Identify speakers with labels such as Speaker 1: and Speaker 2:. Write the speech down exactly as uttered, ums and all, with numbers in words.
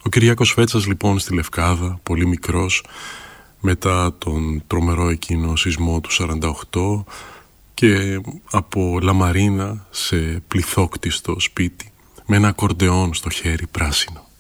Speaker 1: Ο Κυριάκος Φέτσας λοιπόν στη Λευκάδα, πολύ μικρός, μετά τον τρομερό εκείνο σεισμό του σαράντα οκτώ και από λαμαρίνα σε πληθόκτιστο σπίτι με ένα ακορντεόν στο χέρι πράσινο.